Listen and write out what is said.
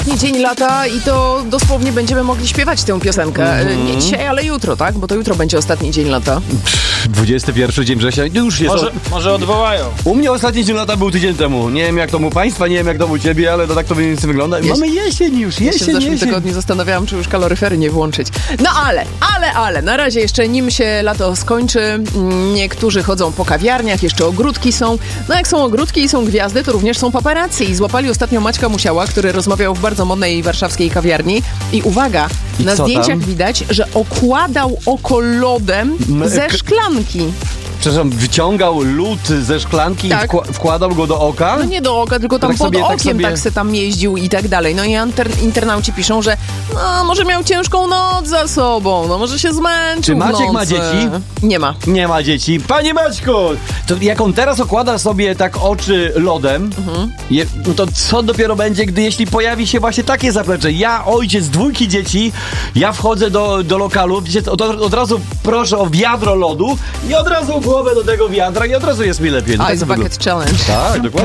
Dzień lata i to dosłownie będziemy mogli śpiewać tę piosenkę. Nie dzisiaj, ale jutro, tak? Bo to jutro będzie ostatni dzień lata. 21 dzień września, już jest. Może odwołają. U mnie ostatni dzień lata był tydzień temu. Nie wiem jak to u państwa, nie wiem jak to u ciebie, ale to tak to mniej więcej wygląda. Mamy jesień już, Ja się w zeszłym tygodniu zastanawiałam, czy już kaloryfery nie włączyć. No ale, na razie jeszcze nim się lato skończy, niektórzy chodzą po kawiarniach, jeszcze ogródki są. No jak są ogródki i są gwiazdy, to również są paparazzi. I złapali ostatnio Maćka Musiała, który rozmawiał w bardzo modnej warszawskiej kawiarni. I uwaga, na zdjęciach widać, że okładał oko lodem ze szklanki. Przepraszam, wyciągał lód ze szklanki i wkładał go do oka? No nie do oka, tylko tam pod okiem tak se tam jeździł i tak dalej. No i internauci piszą, że może miał ciężką noc za sobą, no może się zmęczył. Czy Maciek ma dzieci? Nie ma. Nie ma dzieci. Panie Maćku! To jak on teraz okłada sobie tak oczy lodem, no to co dopiero będzie, jeśli pojawi się właśnie takie zaplecze? Ja, ojciec 2 dzieci, ja wchodzę do lokalu, od razu proszę o wiadro lodu i od razu głowę do tego wiadra i od razu jest mi lepiej. Ice Bucket Challenge. Tak, dokładnie.